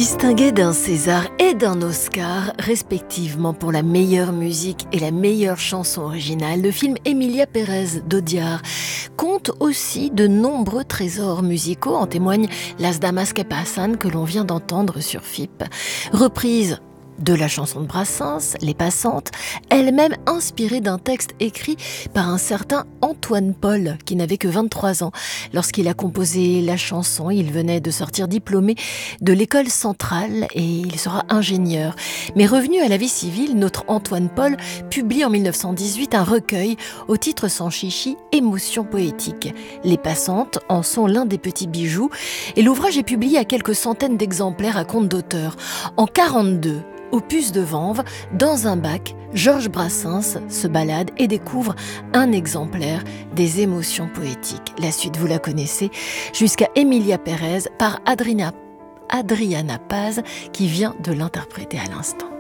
Distingué d'un César et d'un Oscar, respectivement pour la meilleure musique et la meilleure chanson originale, le film Emilia Pérez d'Audiard compte aussi de nombreux trésors musicaux, en témoigne Las Damas que Pasan que l'on vient d'entendre sur FIP. Reprise de la chanson de Brassens, Les Passantes, elle-même inspirée d'un texte écrit par un certain Antoine Paul, qui n'avait que 23 ans. Lorsqu'il a composé la chanson, il venait de sortir diplômé de l'école centrale et il sera ingénieur. Mais revenu à la vie civile, notre Antoine Paul publie en 1918 un recueil au titre sans chichi, Émotions poétiques. Les Passantes en sont l'un des petits bijoux et l'ouvrage est publié à quelques centaines d'exemplaires à compte d'auteur. En 1942, opus de Vanves, dans un bac, Georges Brassens se balade et découvre un exemplaire des Émotions poétiques. La suite, vous la connaissez, jusqu'à Emilia Pérez par Adriana Paz qui vient de l'interpréter à l'instant.